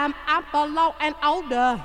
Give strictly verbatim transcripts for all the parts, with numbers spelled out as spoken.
time out for law and order.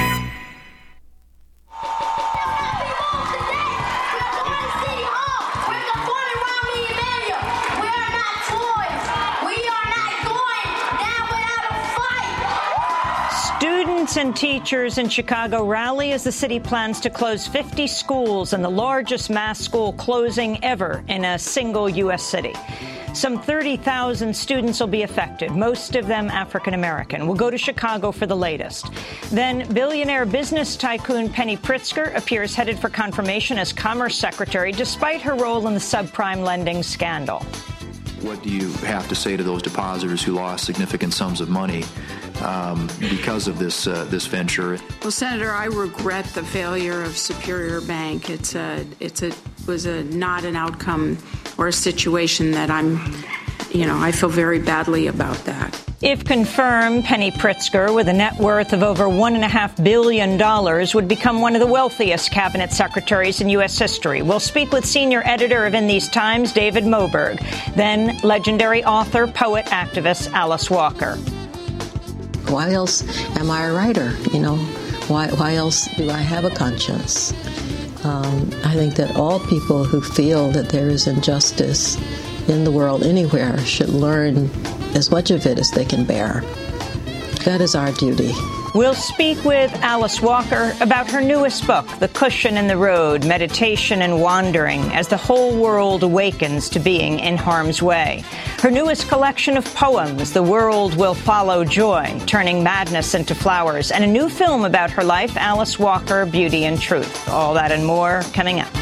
Students and teachers in Chicago rally as the city plans to close fifty schools in the largest mass school closing ever in a single U S city. Some thirty thousand students will be affected, most of them African American. We'll go to Chicago for the latest. Then billionaire business tycoon Penny Pritzker appears headed for confirmation as Commerce Secretary despite her role in the subprime lending scandal. What do you have to say to those depositors who lost significant sums of money um, because of this uh, this venture? Well, Senator, I regret the failure of Superior Bank. It's a it's a was a not an outcome or a situation that I'm, you know, I feel very badly about that. If confirmed, Penny Pritzker, with a net worth of over one point five billion dollars, would become one of the wealthiest cabinet secretaries in U S history. We'll speak with senior editor of In These Times, David Moberg, then legendary author, poet, activist Alice Walker. Why else am I a writer? You know, why, why else do I have a conscience? Um, I think that all people who feel that there is injustice in the world anywhere should learn as much of it as they can bear. That is our duty. We'll speak with Alice Walker about her newest book, The Cushion in the Road, Meditation and Wandering, as the whole world awakens to being in harm's way. Her newest collection of poems, The World Will Follow Joy, Turning Madness into Flowers, and a new film about her life, Alice Walker, Beauty and Truth. All that and more coming up.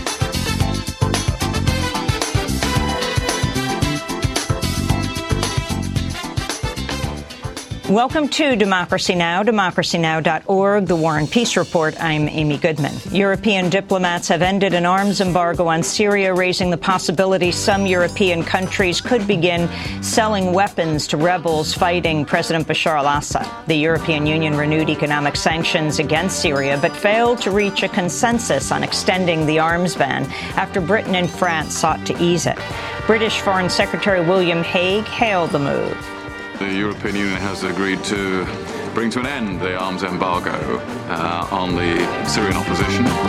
Welcome to Democracy Now!, democracy now dot org, the War and Peace Report. I'm Amy Goodman. European diplomats have ended an arms embargo on Syria, raising the possibility some European countries could begin selling weapons to rebels fighting President Bashar al-Assad. The European Union renewed economic sanctions against Syria, but failed to reach a consensus on extending the arms ban after Britain and France sought to ease it. British Foreign Secretary William Hague hailed the move. The European Union has agreed to bring to an end the arms embargo uh, on the Syrian opposition.